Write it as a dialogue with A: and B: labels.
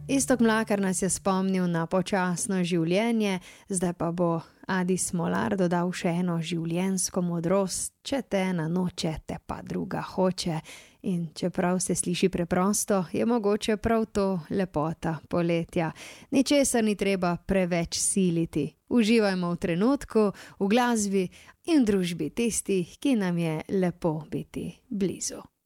A: Iztok Mlakar nas je spomnil na počasno življenje, zdaj pa bo Adi Smolar dodal še eno življenjsko modrost: če te ena noče, te pa druga hoče. In čeprav se sliši preprosto, je mogoče prav to lepota poletja. Ničesar ni treba preveč siliti. Uživajmo v trenutku, v glasbi in v družbi tistih, ki nam je lepo biti blizu.